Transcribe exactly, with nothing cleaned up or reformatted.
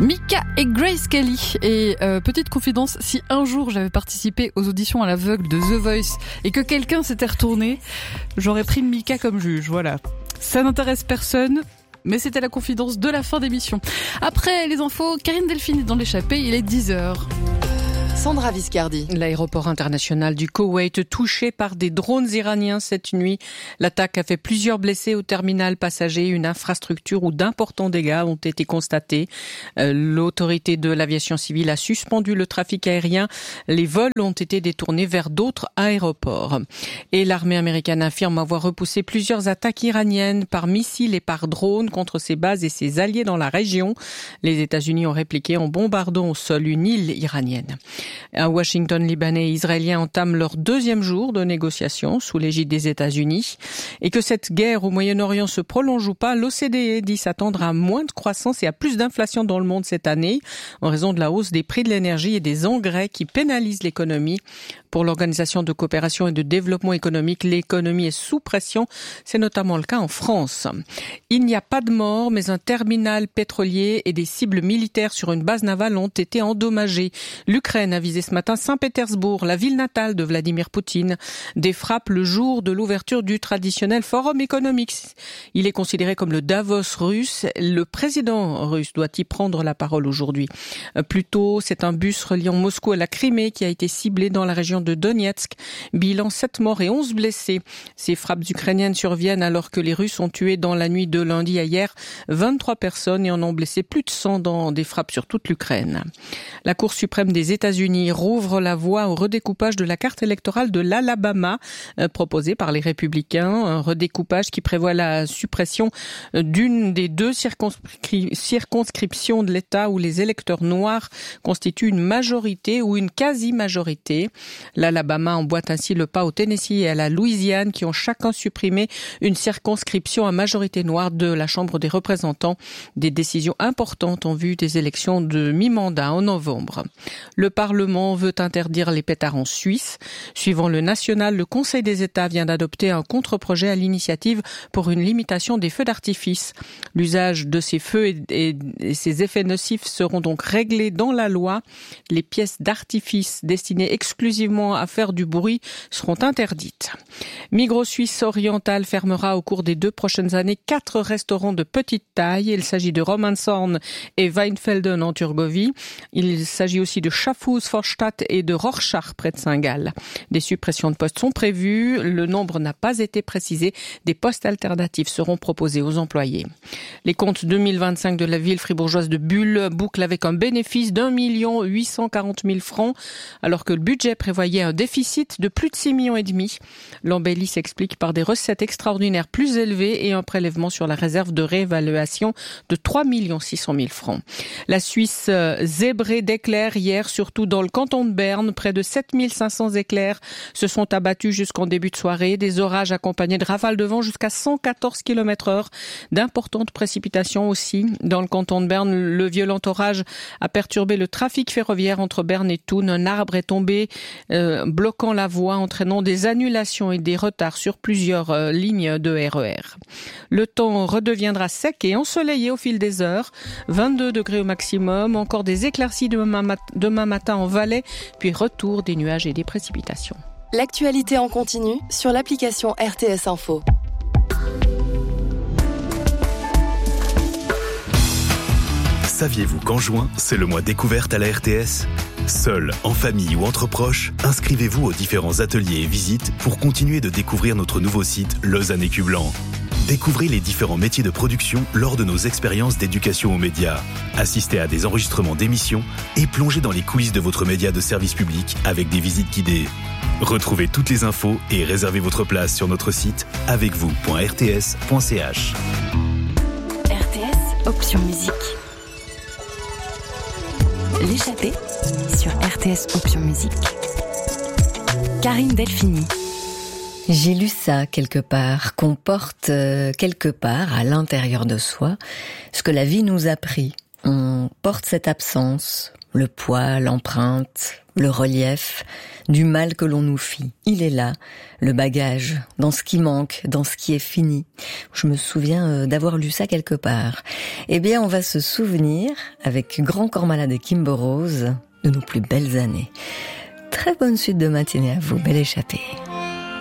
Mika et Grace Kelly. Et euh, petite confidence, si un jour j'avais participé aux auditions à l'aveugle de The Voice et que quelqu'un s'était retourné, j'aurais pris Mika comme juge, voilà. Ça n'intéresse personne, mais c'était la confidence de la fin d'émission. Après les infos, Karine Delphine est dans l'échappée, il est dix heures. Sandra Viscardi. L'aéroport international du Koweït touché par des drones iraniens cette nuit. L'attaque a fait plusieurs blessés au terminal passager. Une infrastructure où d'importants dégâts ont été constatés. Euh, l'autorité de l'aviation civile a suspendu le trafic aérien. Les vols ont été détournés vers d'autres aéroports. Et l'armée américaine affirme avoir repoussé plusieurs attaques iraniennes par missiles et par drones contre ses bases et ses alliés dans la région. Les États-Unis ont répliqué en bombardant au sol une île iranienne. À Washington, Libanais et Israéliens entament leur deuxième jour de négociations sous l'égide des États-Unis. Et que cette guerre au Moyen-Orient se prolonge ou pas, l'O C D E dit s'attendre à moins de croissance et à plus d'inflation dans le monde cette année, en raison de la hausse des prix de l'énergie et des engrais qui pénalisent l'économie. Pour l'Organisation de coopération et de développement économique, l'économie est sous pression. C'est notamment le cas en France. Il n'y a pas de morts, mais un terminal pétrolier et des cibles militaires sur une base navale ont été endommagés. L'Ukraine a visé ce matin Saint-Pétersbourg, la ville natale de Vladimir Poutine. Des frappes le jour de l'ouverture du traditionnel Forum économique. Il est considéré comme le Davos russe. Le président russe doit y prendre la parole aujourd'hui. Plus tôt, c'est un bus reliant Moscou à la Crimée qui a été ciblé dans la région de Donetsk. Bilan sept morts et onze blessés. Ces frappes ukrainiennes surviennent alors que les Russes ont tué dans la nuit de lundi à hier vingt-trois personnes et en ont blessé plus de cent dans des frappes sur toute l'Ukraine. La Cour suprême des États-Unis rouvre la voie au redécoupage de la carte électorale de l'Alabama euh, proposée par les républicains. Un redécoupage qui prévoit la suppression d'une des deux circonscri- circonscriptions de l'État où les électeurs noirs constituent une majorité ou une quasi-majorité. L'Alabama emboîte ainsi le pas au Tennessee et à la Louisiane qui ont chacun supprimé une circonscription à majorité noire de la Chambre des représentants. Des décisions importantes en vue des élections de mi-mandat en novembre. Le Parlement veut interdire les pétards en Suisse. Suivant le national, le Conseil des États vient d'adopter un contre-projet à l'initiative pour une limitation des feux d'artifice. L'usage de ces feux et, et, et ces effets nocifs seront donc réglés dans la loi. Les pièces d'artifice destinées exclusivement à faire du bruit seront interdites. Migros Suisse orientale fermera au cours des deux prochaines années quatre restaurants de petite taille. Il s'agit de Romanshorn et Weinfelden en Turgovie. Il s'agit aussi de Schaffhouse, Vorstadt et de Rorschach près de Saint-Gall. Des suppressions de postes sont prévues. Le nombre n'a pas été précisé. Des postes alternatifs seront proposés aux employés. Les comptes deux mille vingt-cinq de la ville fribourgeoise de Bulle bouclent avec un bénéfice d'un million huit cent quarante mille francs, alors que le budget prévoyait un déficit de plus de six millions et demi. L'embellie s'explique par des recettes extraordinaires plus élevées et un prélèvement sur la réserve de réévaluation de trois millions six cent mille francs. La Suisse zébrée d'éclairs hier, surtout dans le canton de Berne. Près de sept mille cinq cents éclairs se sont abattus jusqu'en début de soirée. Des orages accompagnés de rafales de vent jusqu'à cent quatorze kilomètres heure. D'importantes précipitations aussi. Dans le canton de Berne, le violent orage a perturbé le trafic ferroviaire entre Berne et Thun. Un arbre est tombé, euh, bloquant la voie, entraînant des annulations et des retards sur plusieurs euh, lignes de R E R. Le temps redeviendra sec et ensoleillé au fil des heures. vingt-deux degrés au maximum. Encore des éclaircies demain, mat- demain matin en Valais, puis retour des nuages et des précipitations. L'actualité en continu sur l'application R T S Info. Saviez-vous qu'en juin, c'est le mois découverte à la R T S ? Seul, en famille ou entre proches, inscrivez-vous aux différents ateliers et visites pour continuer de découvrir notre nouveau site Lausanne Écu Blanc. Découvrez les différents métiers de production lors de nos expériences d'éducation aux médias. Assistez à des enregistrements d'émissions et plongez dans les coulisses de votre média de service public avec des visites guidées. Retrouvez toutes les infos et réservez votre place sur notre site avec vous point r t s point c h. R T S Option Musique. L'échappée sur R T S Option Musique. Karine Delphini. J'ai lu ça quelque part, qu'on porte euh, quelque part à l'intérieur de soi ce que la vie nous a pris. On porte cette absence, le poids, l'empreinte, le relief du mal que l'on nous fit. Il est là, le bagage, dans ce qui manque, dans ce qui est fini. Je me souviens d'avoir lu ça quelque part. Eh bien, on va se souvenir, avec Grand Corps Malade et Kim Burrows, de nos plus belles années. Très bonne suite de matinée à vous, belle échappée.